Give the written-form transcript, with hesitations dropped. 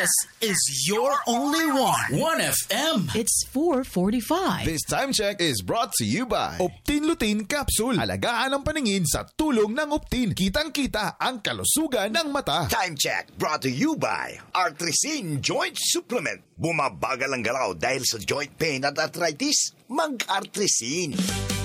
This is your only one. 1FM. It's 4:45. This time check is brought to you by Optin Lutein Capsule. Alagaan ang paningin sa tulong ng Optin. Kitang-kita ang kalusugan ng mata. Time check brought to you by Artresin Joint Supplement. Bumabagal ang galaw dahil sa joint pain at arthritis. Mag-Artresin.